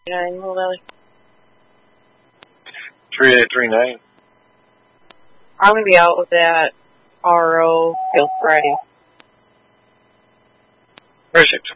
Mill Valley. 3839. I'm going to be out with that RO till Friday. Perfect.